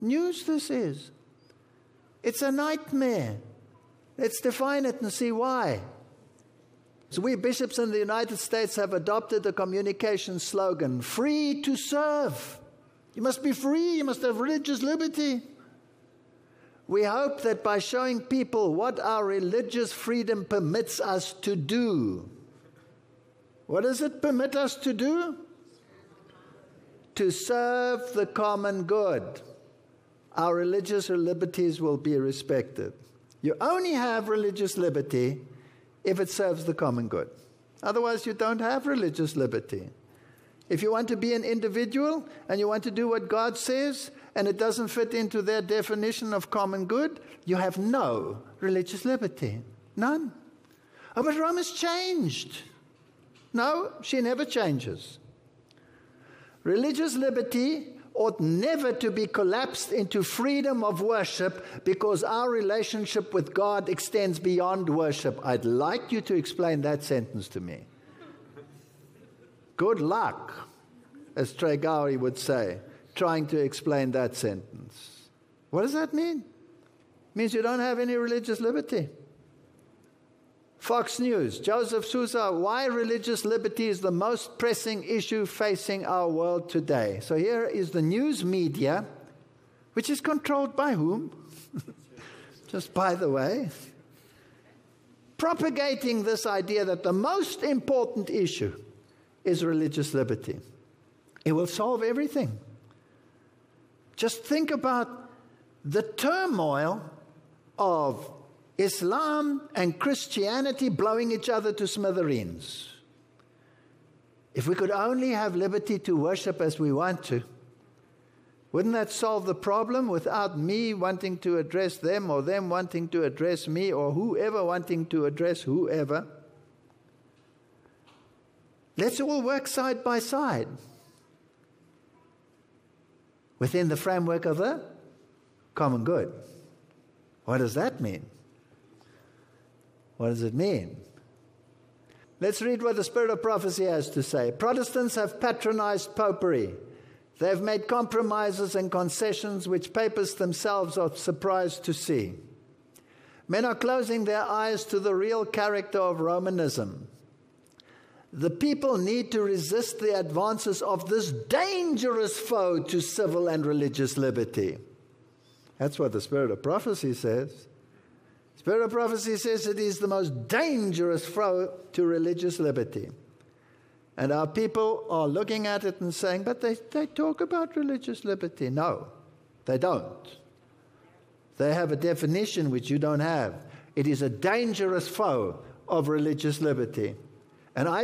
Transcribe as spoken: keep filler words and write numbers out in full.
news this is. It's a nightmare. Let's define it and see why. So we bishops in the United States have adopted the communication slogan, free to serve. You must be free, you must have religious liberty. We hope that by showing people what our religious freedom permits us to do. What does it permit us to do? To serve the common good. Our religious liberties will be respected. You only have religious liberty if it serves the common good. Otherwise, you don't have religious liberty. If you want to be an individual and you want to do what God says and it doesn't fit into their definition of common good, you have no religious liberty. None. Oh, but Rome has changed. No, she never changes. Religious liberty ought never to be collapsed into freedom of worship because our relationship with God extends beyond worship. I'd like you to explain that sentence to me. Good luck, as Trey Gowrie would say, trying to explain that sentence. What does that mean? It means you don't have any religious liberty. Fox News, Joseph Sousa, why religious liberty is the most pressing issue facing our world today. So here is the news media, which is controlled by whom? Just by the way. Propagating this idea that the most important issue is religious liberty. It will solve everything. Just think about the turmoil of Islam and Christianity blowing each other to smithereens. If we could only have liberty to worship as we want to, wouldn't that solve the problem without me wanting to address them or them wanting to address me or whoever wanting to address whoever? Let's all work side by side within the framework of the common good. What does that mean? What does it mean? Let's read what the Spirit of Prophecy has to say. Protestants have patronized popery. They have made compromises and concessions which papists themselves are surprised to see. Men are closing their eyes to the real character of Romanism. The people need to resist the advances of this dangerous foe to civil and religious liberty. That's what the Spirit of Prophecy says. Spirit of Prophecy says it is the most dangerous foe to religious liberty. And our people are looking at it and saying, but they, they talk about religious liberty. No, they don't. They have a definition which you don't have. It is a dangerous foe of religious liberty. And I